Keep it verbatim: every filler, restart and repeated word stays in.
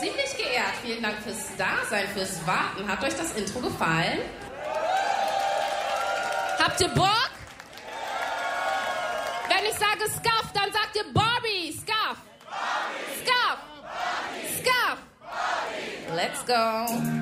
ziemlich geehrt. Vielen Dank fürs Dasein, fürs Warten. Hat euch das Intro gefallen? Habt ihr Bock? Wenn ich sage Scuff, dann sagt ihr Barbie. Scuff. Scuff. Scuff. Let's go.